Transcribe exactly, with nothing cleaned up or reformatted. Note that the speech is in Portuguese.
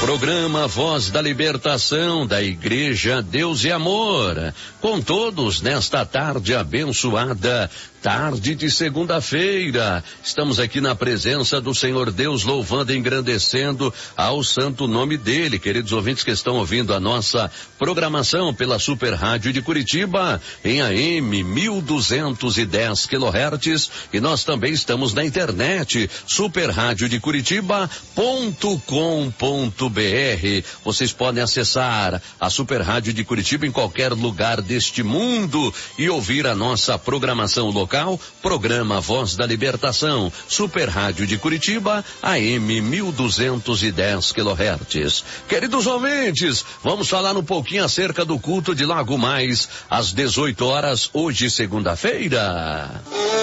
Programa Voz da Libertação da Igreja Deus e Amor, com todos nesta tarde abençoada, tarde de segunda-feira. Estamos aqui na presença do Senhor Deus, louvando e engrandecendo ao santo nome dele. Queridos ouvintes que estão ouvindo a nossa programação pela Super Rádio de Curitiba, em A M mil duzentos e dez quilohertz, e nós também estamos na internet, super rádio de curitiba ponto com ponto br. Vocês podem acessar a Super Rádio de Curitiba em qualquer lugar deste mundo e ouvir a nossa programação local, programa Voz da Libertação, Super Rádio de Curitiba, A M mil duzentos e dez quilohertz. Queridos ouvintes, vamos falar um pouquinho acerca do culto de Lago Mais, às dezoito horas, hoje segunda-feira.